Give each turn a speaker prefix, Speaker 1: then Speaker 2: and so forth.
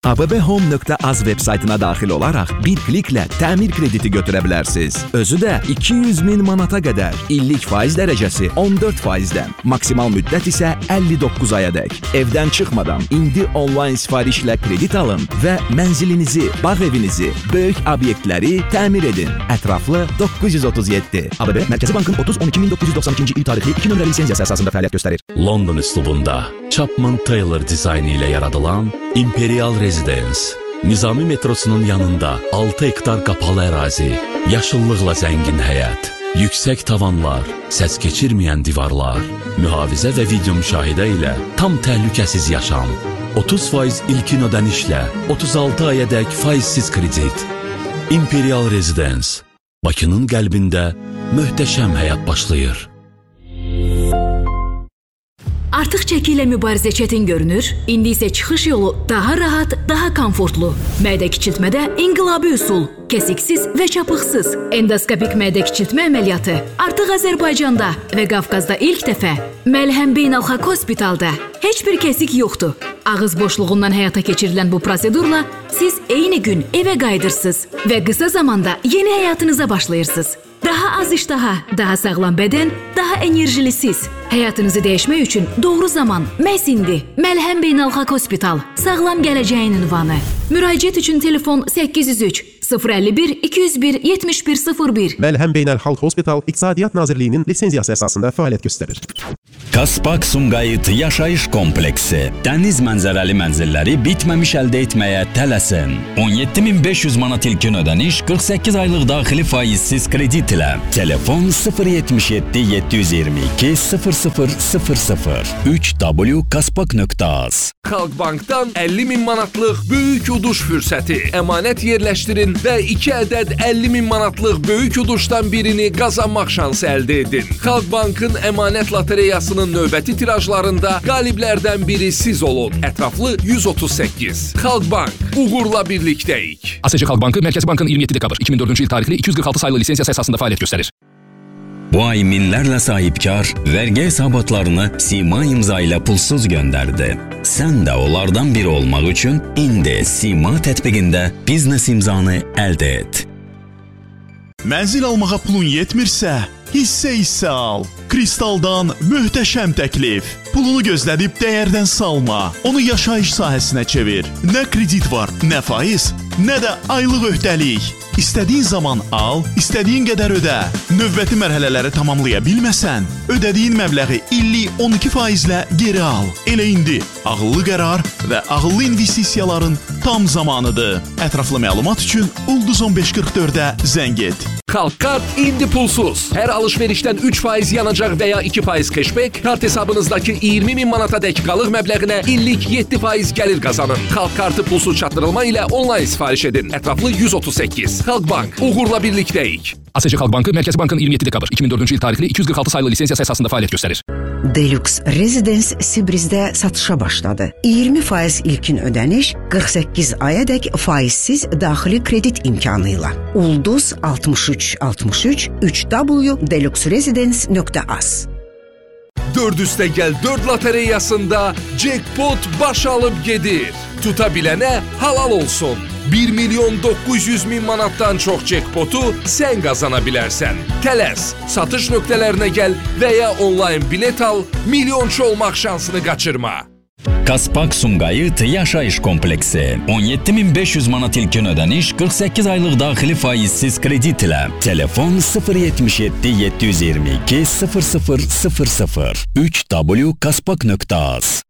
Speaker 1: abbhome.az veb saytına daxil olaraq bir kliklə təmir krediti götürə bilərsiniz. Özü də 200.000 manata qədər. İllik faiz dərəcəsi 14%-dən. Maksimal müddət isə 59 ayadək. Evdən çıxmadan indi onlayn sifarişlə kredit alın və mənzilinizi, bağ evinizi, böyük obyektləri təmir edin. Ətraflı 937. ABB Mərkəzi Bankın 30-12-1992-ci il tarixli 2 nömrəli lisenziyası əsasında fəaliyyət göstərir.
Speaker 2: London üslubunda Chapman Taylor dizaynı ilə yaradılan Imperial Residence. Nizami metrosunun yanında 6 hektar qapalı ərazi, yaşıllıqla zəngin həyət, yüksək tavanlar, səs keçirməyən divarlar, mühafizə və video müşahidə ilə tam təhlükəsiz yaşam, 30% ilkin ödənişlə, 36 ayədək faizsiz kredit. Imperial Residence. Bakının qəlbində möhtəşəm həyat başlayır.
Speaker 3: Artıq çəki ilə mübarizə çətin görünür, indi isə çıxış yolu daha rahat, daha komfortlu. Mədə kiçiltmədə inqilabi üsul, kəsiksiz və çapıqsız endoskopik mədə kiçiltmə əməliyyatı artıq Azərbaycanda və Qafqazda ilk dəfə Məlhəm Beynəlxalq Hospitalda. Heç bir kəsik yoxdur. Ağız boşluğundan həyata keçirilən bu prosedurla siz eyni gün evə qayıdırsınız və qısa zamanda yeni həyatınıza başlayırsınız. Daha az iştaha, daha sağlam bədən, daha enerjili siz. Həyatınızı dəyişmək üçün doğru zaman məhz indi. Məlhəm Beynəlxalq Hospital, sağlam gələcəyin ünvanı. Müraciət üçün telefon 803 051 201 7101.
Speaker 4: Məlhəm Beynəlxalq Hospital İqtisadiyyat Nazirliyinin lisenziyası əsasında fəaliyyət göstərir.
Speaker 5: Kaspak Sumqayıt Yaşayış Kompleksi dəniz mənzərəli mənzilləri bitməmiş əldə etməyə tələsin. 17.500 manat ilkin ödəniş, 48 aylıq daxili faizsiz kredit ilə. Telefon 077 722 0000 3w.kaspak.az.
Speaker 6: Xalqbankdan 50.000 manatlıq böyük uduş fürsəti. Əmanət yerləşdirin və 2 ədəd 50.000 manatlıq böyük uduşdan birini qazanmaq şansı əldə edin. Xalqbankın əmanət lotereyasının növbəti tirajlarında qaliblərdən biri siz olun. Ətraflı 138. Xalqbank, uğurla birlikdəyik.
Speaker 2: ASC Xalqbankı Mərkəzi Bankın 27 dekabr 2004-cü il tarixli 246 saylı lisensiyası əsasında fəaliyyət göstərir.
Speaker 5: Bu ay minlərlə sahibkar vergi hesabatlarını Sima imza ilə pulsuz göndərdi. Sən də onlardan biri olmaq üçün indi Sima tətbiqində biznes imzanı əldə et.
Speaker 7: Mənzil almağa pulun yetmirsə, hissə al. Kristaldan möhtəşəm təklif. Pulunu gözlədib dəyərdən salma. Onu yaşayış sahəsinə çevir. Nə kredit var, nə faiz, nə də aylıq öhdəlik. İstədiyin zaman al, istədiyin qədər ödə. Növbəti mərhələləri tamamlaya bilməsən, ödədiyin məbləği illik 12%-lə geri al. Elə indi ağıllı qərar və ağıllı investisiyaların tam zamanıdır. Ətraflı məlumat üçün Ulduz 1544-ə zəng et.
Speaker 6: Xalqkart indi pulsuz. Hər alışverişdən 3% yanacaq və ya 2% cashback, kart hesabınızdakı 20.000 manata dək qalıq məbləğinə illik 7% gəlir qazanın. Xalqkartı pulsuz çatdırılma ilə onlayn sifariş edin. Ətraflı 138. Xalqbank, uğurla birlikdəyik.
Speaker 2: ASC Xalqbankı Mərkəzi Bankın 27 dekabr 2004-cü il tarixli 246 saylı lisensiyası əsasında fəaliyyət göstərir.
Speaker 8: Deluxe Residence Sibrizdə satışa başladı. 20% ilkin ödəniş, 48 ayədək faizsiz daxili kredit imkanı ilə. Ulduz 63 63 3w.deluxeresidence.az.
Speaker 6: 4 üstə gəl 4 lotereyasında jackpot baş alıb gedir. Tuta bilənə halal olsun. 1.900.000 manatdan çox jackpotu sən qazana bilərsən. Tələs, satış nöqtələrinə gəl və ya onlayn bilet al, milyonçu olmaq şansını qaçırma.
Speaker 5: Kaspak Sumqayıt Yaşayış Kompleksi 17.500 manat ilkin ödəniş, 48 aylıq daxili faizsiz kredit ilə. Telefon 077 722 0000 3w.kaspak.az.